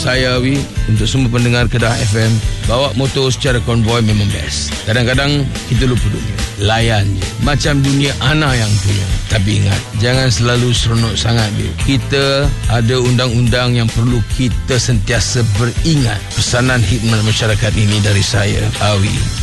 saya Awi, untuk semua pendengar Kedah FM, bawa motor secara konvoi memang best. Kadang-kadang kita lupa dunia, layan je. Macam dunia Ana yang punya. Tapi ingat, jangan selalu seronok sangat dia. Kita ada undang-undang yang perlu kita sentiasa beringat. Pesanan khidmat masyarakat ini dari saya, Awi.